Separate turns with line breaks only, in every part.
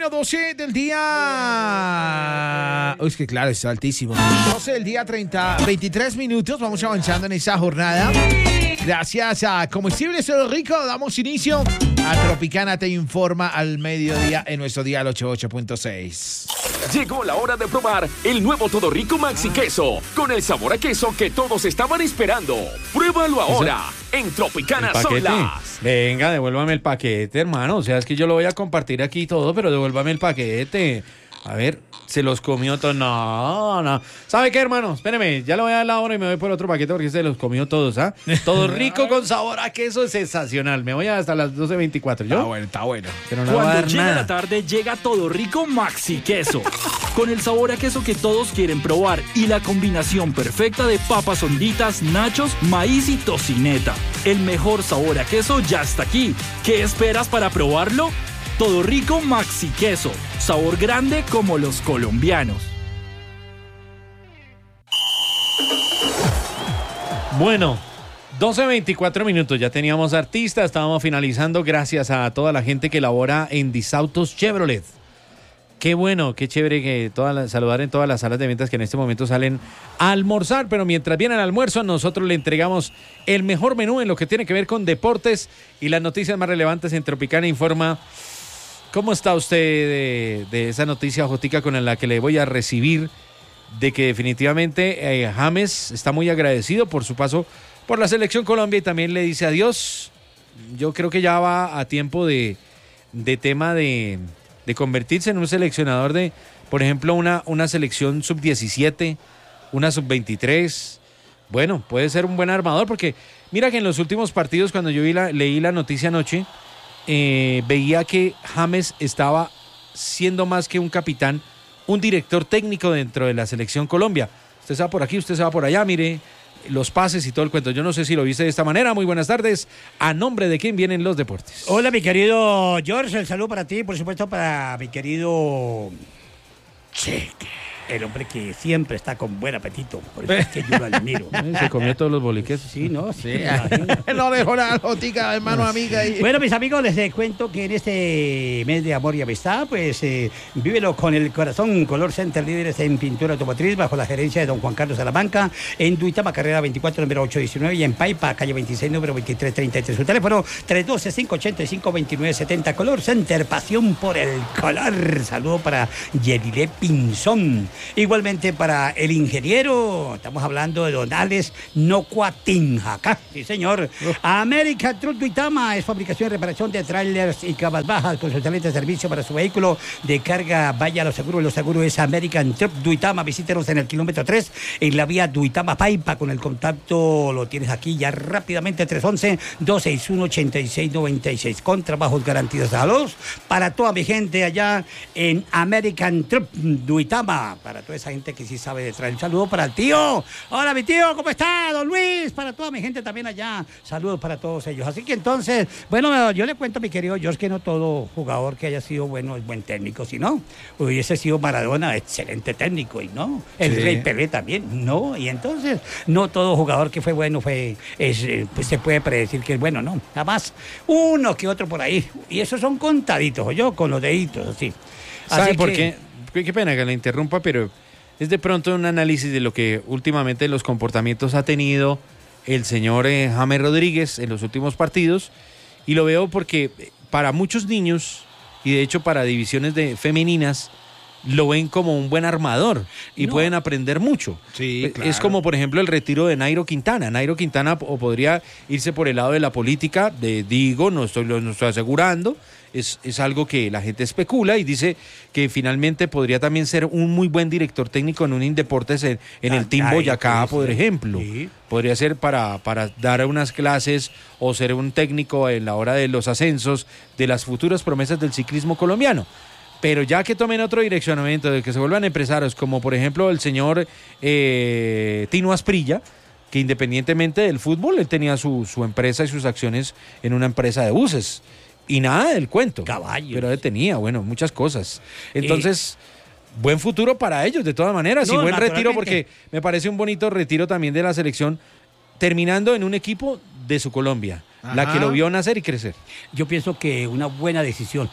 Bueno, 12 del día. Uy, es que claro, está altísimo. 12 del día, 23 minutos. Vamos avanzando en esa jornada. Gracias a Combustibles Todo Rico, damos inicio a Tropicana Te Informa al mediodía en nuestro dial 88.6.
Llegó la hora de probar el nuevo Todo Rico Maxi Queso, con el sabor a queso que todos estaban esperando. Pruébalo ahora en Tropicana Solas.
Venga, devuélvame el paquete, hermano. O sea, es que yo lo voy a compartir aquí todo, pero devuélvame el paquete. A ver, se los comió todos. No. ¿Sabe qué, hermano? Espéreme, ya le voy a dar la hora y me voy por otro paquete porque se los comió todos, ¿ah? Todo rico con sabor a queso, sensacional. Me voy hasta las 12:24, ¿yo?
Está bueno.
Pero no va a
Cuando
dar
llega
nada.
la tarde, llega Todo Rico Maxi Queso. Con el sabor a queso que todos quieren probar y la combinación perfecta de papas honditas, nachos, maíz y tocineta. El mejor sabor a queso ya está aquí. ¿Qué esperas para probarlo? Todo Rico Maxi Queso. Sabor grande como los colombianos.
Bueno, 12:24 minutos. Ya teníamos artistas, estábamos finalizando. Gracias a toda la gente que labora en Disautos Chevrolet. Qué bueno, qué chévere que saludar en todas las salas de ventas que en este momento salen a almorzar, pero mientras viene el almuerzo nosotros le entregamos el mejor menú en lo que tiene que ver con deportes y las noticias más relevantes en Tropicana Informa. ¿Cómo está usted de esa noticia, Jotica, con la que le voy a recibir? De que definitivamente James está muy agradecido por su paso por la Selección Colombia y también le dice adiós. Yo creo que ya va a tiempo de tema de convertirse en un seleccionador de, por ejemplo, una selección sub-17, una sub-23. Bueno, puede ser un buen armador porque mira que en los últimos partidos, cuando yo leí la noticia anoche, veía que James estaba siendo más que un capitán, un director técnico dentro de la Selección Colombia. Usted se va por aquí, usted se va por allá, mire los pases y todo el cuento. Yo no sé si lo viste de esta manera. Muy buenas tardes. ¿A nombre de quién vienen los deportes?
Hola, mi querido George. El saludo para ti, por supuesto, para mi querido Cheque. El hombre que siempre está con buen apetito. Por eso es que yo lo admiro.
Se comió todos los boliques.
Sí, ¿no? Sí.
No dejó nada, Jotica, hermano, amiga.
Bueno, mis amigos, les cuento que en este mes de amor y amistad, pues, vívelo con el corazón. Color Center, líderes en pintura automotriz, bajo la gerencia de don Juan Carlos Salamanca, en Duitama, carrera 24, número 819, y en Paipa, calle 26, número 2333. Su teléfono, 312-585-2970. Color Center, pasión por el color. Saludo para Yerilé Pinzón. Igualmente para el ingeniero, estamos hablando de don Alex Nocuatinjacá. Sí, señor. American Truck Duitama es fabricación y reparación de trailers y cabas bajas con su excelente servicio para su vehículo de carga. Vaya a los seguros es American Truck Duitama. Visítenos en el kilómetro 3 en la vía Duitama Paipa. Con el contacto lo tienes aquí ya rápidamente, 311-261-8696. Con trabajos garantizados para toda mi gente allá en American Truck Duitama. Para toda esa gente que sí sabe de traer. Un saludo para el tío. Hola, mi tío, ¿cómo está, don Luis? Para toda mi gente también allá. Saludos para todos ellos. Así que entonces, bueno, yo le cuento a mi querido George que no todo jugador que haya sido bueno es buen técnico, si no, hubiese sido Maradona, excelente técnico, y no. El Rey Pelé también, no. Y entonces, no todo jugador que fue bueno pues se puede predecir que es bueno, no. Jamás uno que otro por ahí. Y esos son contaditos, yo con los deditos, así.
¿Sabe por qué? Qué pena que le interrumpa, pero es de pronto un análisis de lo que últimamente los comportamientos ha tenido el señor James Rodríguez en los últimos partidos, y lo veo porque para muchos niños, y de hecho para divisiones femeninas, lo ven como un buen armador y pueden aprender mucho.
Sí, claro.
Es como, por ejemplo, el retiro de Nairo Quintana. Nairo Quintana o podría irse por el lado de la política, no estoy asegurando. Es algo que la gente especula y dice que finalmente podría también ser un muy buen director técnico en un Indeportes en el Team Boyacá, por ejemplo. Sí. Podría ser para dar unas clases o ser un técnico en la hora de los ascensos de las futuras promesas del ciclismo colombiano. Pero ya que tomen otro direccionamiento, de que se vuelvan empresarios, como por ejemplo el señor Tino Asprilla, que independientemente del fútbol, él tenía su empresa y sus acciones en una empresa de buses. Y nada del cuento.
Caballos.
Pero él tenía, muchas cosas. Entonces, buen futuro para ellos, de todas maneras. Y buen retiro, porque me parece un bonito retiro también de la selección, terminando en un equipo de su Colombia, la que lo vio nacer y crecer.
Yo pienso que una buena decisión.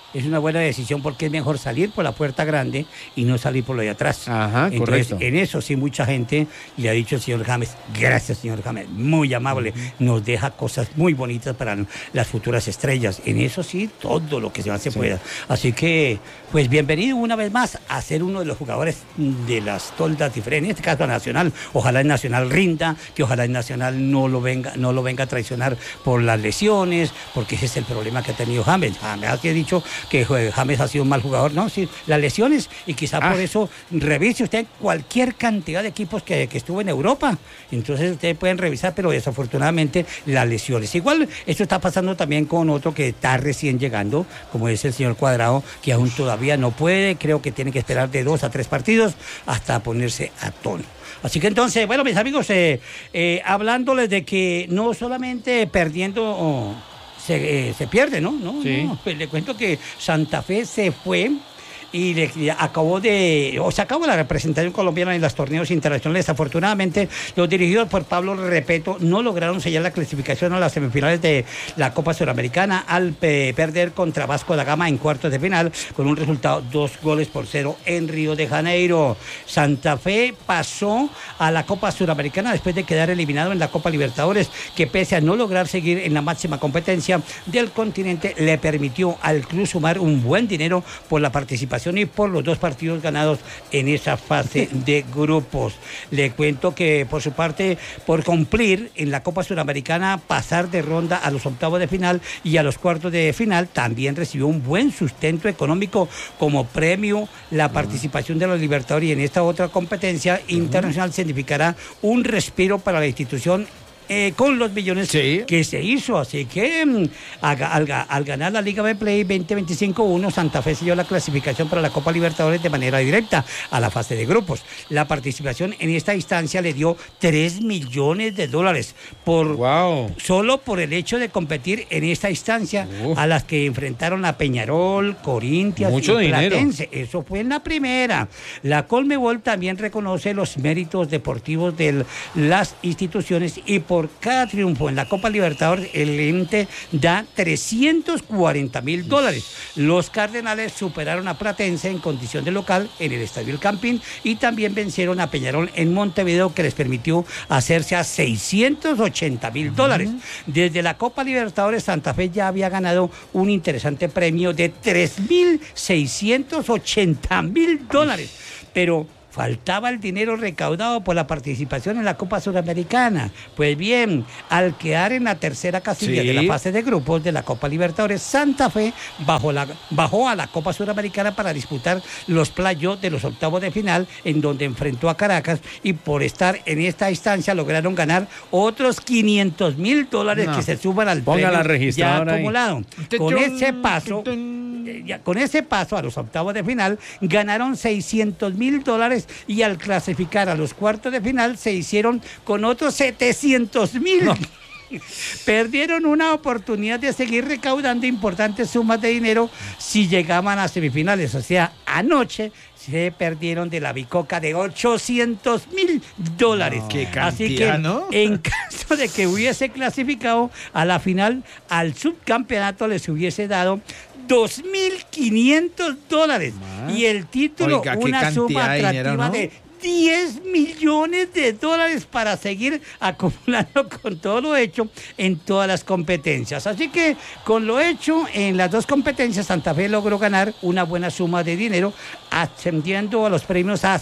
es una buena decisión porque es mejor salir por la puerta grande y no salir por lo de atrás.
Ajá,
Entonces,
correcto.
en eso sí mucha gente le ha dicho al señor James, gracias señor James, muy amable, nos deja cosas muy bonitas para las futuras estrellas. En eso sí, todo lo que se pueda. Así que, pues bienvenido una vez más a ser uno de los jugadores de las toldas diferentes, en este caso a Nacional. Ojalá el Nacional rinda, que ojalá el Nacional no lo venga a traicionar por las lesiones, porque ese es el problema que ha tenido James. James ha dicho que James ha sido un mal jugador, ¿no? Sí, las lesiones, y quizá por eso revise usted cualquier cantidad de equipos que estuvo en Europa. Entonces ustedes pueden revisar, pero desafortunadamente las lesiones. Igual esto está pasando también con otro que está recién llegando, como es el señor Cuadrado, que aún todavía no puede, creo que tiene que esperar de 2 a 3 partidos hasta ponerse a tono. Así que entonces, bueno, mis amigos, hablándoles de que no solamente perdiendo se pierde, ¿no?
Sí.
No, pues le cuento que Santa Fe se fue y se acabó la representación colombiana en los torneos internacionales. Desafortunadamente, los dirigidos por Pablo Repeto no lograron sellar la clasificación a las semifinales de la Copa Suramericana al perder contra Vasco da Gama en cuartos de final con un resultado 2-0 en Río de Janeiro. Santa Fe pasó a la Copa Suramericana después de quedar eliminado en la Copa Libertadores, que pese a no lograr seguir en la máxima competencia del continente, le permitió al club sumar un buen dinero por la participación y por los 2 partidos ganados en esa fase de grupos. Le cuento que por su parte, por cumplir en la Copa Suramericana, pasar de ronda a los octavos de final y a los cuartos de final, también recibió un buen sustento económico como premio. La participación de los Libertadores y en esta otra competencia internacional significará un respiro para la institución con los millones que se hizo. Así que al ganar la Liga Betplay 2025-1, Santa Fe selló la clasificación para la Copa Libertadores de manera directa a la fase de grupos. La participación en esta instancia le dio $3 millones solo por el hecho de competir en esta instancia, a las que enfrentaron a Peñarol, Corinthians y Platense. Eso fue en la primera. La Conmebol también reconoce los méritos deportivos de las instituciones y por cada triunfo en la Copa Libertadores el ente da $340,000. Los Cardenales superaron a Platense en condición de local en el Estadio El Campín y también vencieron a Peñarol en Montevideo, que les permitió hacerse a $680,000. Desde la Copa Libertadores, Santa Fe ya había ganado un interesante premio de $3,680,000, pero faltaba el dinero recaudado por la participación en la Copa Suramericana. Pues bien, al quedar en la tercera casilla de la fase de grupos de la Copa Libertadores, Santa Fe bajó a la Copa Suramericana para disputar los playoffs de los octavos de final, en donde enfrentó a Caracas, y por estar en esta instancia lograron ganar otros $500,000 que se suman al premio ya acumulado. Con ese paso a los octavos de final ganaron $600,000 y al clasificar a los cuartos de final se hicieron con otros $700,000. Perdieron una oportunidad de seguir recaudando importantes sumas de dinero si llegaban a semifinales. O sea, anoche se perdieron de la bicoca de $800,000.
Qué cantidad,
así que,
¿no?
en caso de que hubiese clasificado a la final, al subcampeonato les hubiese dado $2,500 y el título, una suma atractiva de $10 millones para seguir acumulando con todo lo hecho en todas las competencias. Así que con lo hecho en las 2 competencias, Santa Fe logró ganar una buena suma de dinero, ascendiendo a los premios a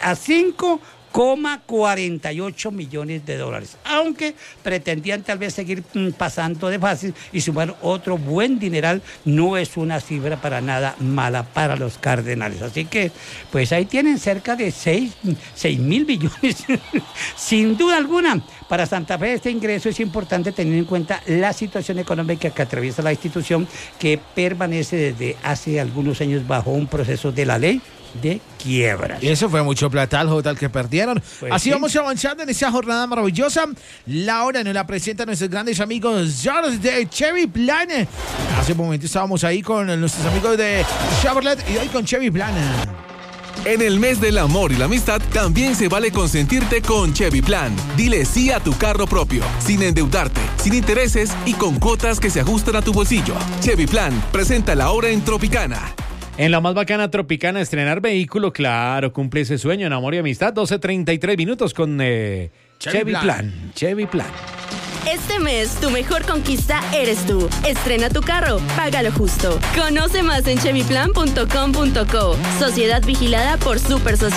$5,48 millones, aunque pretendían tal vez seguir pasando de fácil y sumar otro buen dineral. No es una cifra para nada mala para los Cardenales. Así que pues ahí tienen cerca de 6,000 millones. Sin duda alguna, para Santa Fe este ingreso es importante teniendo en cuenta la situación económica que atraviesa la institución, que permanece desde hace algunos años bajo un proceso de la ley de quiebras.
Y eso fue mucho plata al total que perdieron.
Pues
así
sí.
Vamos avanzando en esa jornada maravillosa. La hora nos la presentan nuestros grandes amigos de Chevy Plan. Hace un momento estábamos ahí con nuestros amigos de Chevrolet y hoy con Chevy Plan.
En el mes del amor y la amistad, también se vale consentirte con Chevy Plan. Dile sí a tu carro propio, sin endeudarte, sin intereses y con cuotas que se ajustan a tu bolsillo. Chevy Plan, presenta la hora en Tropicana.
En la más bacana Tropicana, estrenar vehículo, claro, cumple ese sueño en amor y amistad. 12:33 minutos con Chevy Plan. Chevy Plan.
Este mes, tu mejor conquista eres tú. Estrena tu carro, págalo justo. Conoce más en chevyplan.com.co. Sociedad vigilada por Super Sociedad.